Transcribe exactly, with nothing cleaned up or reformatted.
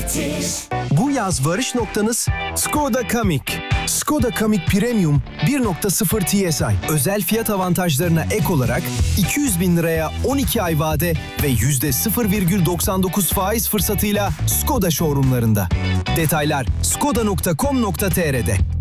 demektir. Bu yaz varış noktanız Skoda Kamiq. Skoda Kamiq Premium bir nokta sıfır T S I. Özel fiyat avantajlarına ek olarak iki yüz bin liraya on iki ay vade ve yüzde sıfır virgül doksan dokuz faiz fırsatıyla Skoda showroomlarında. Detaylar skoda nokta com nokta tr'de.